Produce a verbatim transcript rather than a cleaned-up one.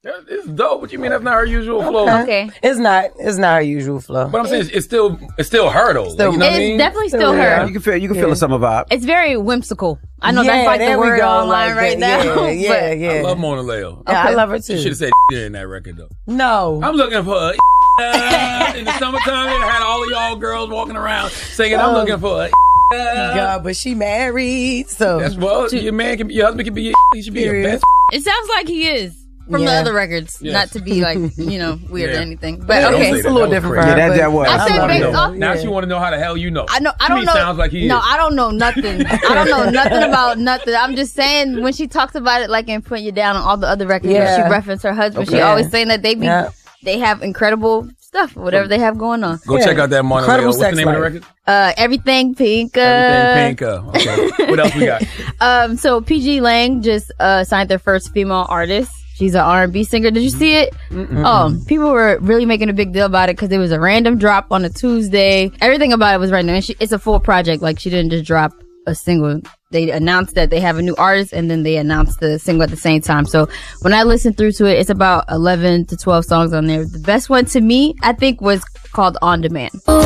It's dope. What you mean that's not her usual flow? Okay. It's not. It's not her usual flow. But I'm saying it's, it's still it's still her though. Still, like, you know what I It's mean? definitely still Yeah. her. You can feel you can feel Yeah. the summer vibe. It's very whimsical. I know Yeah, that's like there the we word go, online like right that. now. Yeah, yeah, but yeah. I love Mona Leo. Yeah, I love her She should too. have said in that record though. No. I'm looking for a uh, in the summertime. It had all of y'all girls walking around singing. I'm Oh. looking for a. Uh, God, but she married, so That's well, your man can, be, your husband can be. He should be your Period. best. it sounds like he is from Yeah. the other records. Yes. Not to be like, you know, weird Yeah. or anything. Yeah, But don't okay. say it's that. a little That was different crazy. for her. Yeah, that- but- that was. I I said wanna based know. off- Now Yeah. she want to know how the hell you know. I know. I To don't me, know. Sounds like he no, is. I don't know nothing. I don't know nothing about nothing. I'm just saying when she talks about it, like in Put You Down on all the other records, Yeah. when she referenced her husband. She Okay. always saying that they be, Yeah. they have incredible stuff, whatever they have going on. Go Yeah. check out that Mona Leo. Incredible What's the sex name of the life. record? Uh, everything pink. Uh, Everything Pink. Uh, okay. What else we got? Um, so P G Lang just uh signed their first female artist. She's an R and B singer. Did you see it? Oh, people were really making a big deal about it because it was a random drop on a Tuesday. Everything about it was random. And she, it's a full project. Like she didn't just drop a single. They announced that they have a new artist and then they announced the single at the same time. So when I listened through to it, it's about eleven to twelve songs on there. The best one to me, I think, was called On Demand.